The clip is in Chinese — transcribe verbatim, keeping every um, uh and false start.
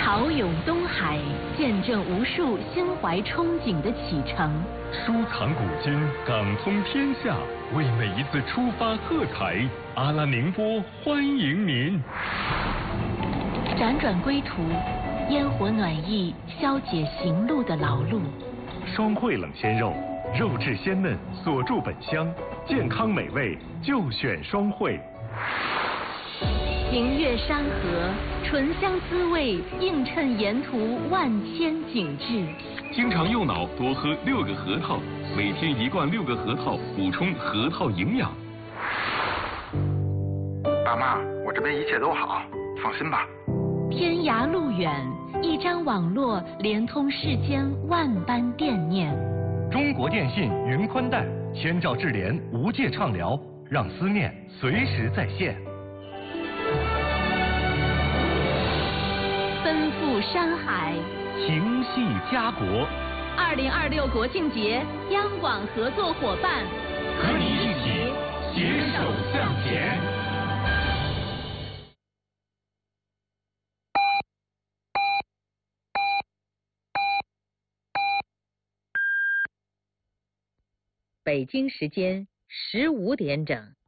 潮涌东海，见证无数心怀憧憬的启程。 收藏古今，港通天下，为每一次出发喝彩。阿拉宁波欢迎您。 辗转归途，烟火暖意消解行路的劳碌。 双汇冷鲜肉，肉质鲜嫩，锁住本香，健康美味就选双汇。 行越山河，醇香滋味映衬沿途万千景致。 经常右脑多喝六个核桃，每天一罐六个核桃，补充核桃营养。 爸妈，我这边一切都好，放心吧。 天涯路远，一张网络连通世间万般惦念。 中国电信云宽带，千兆智联无界畅聊，让思念随时在线。 奔赴山海， 情系家国。 二零二六国庆节，央广合作伙伴， 和你一起携手向前。 北京时间十五点整。